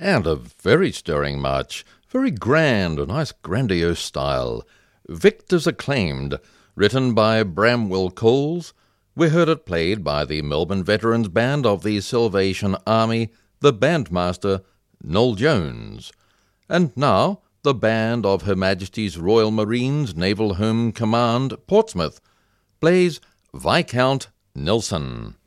And a very stirring march, very grand, a nice grandiose style. Victors acclaimed, written by Bramwell Coles. We heard it played by the Melbourne Veterans Band of the Salvation Army, the bandmaster Noel Jones. And now the band of Her Majesty's Royal Marines Naval Home Command, Portsmouth, plays Viscount Nelson.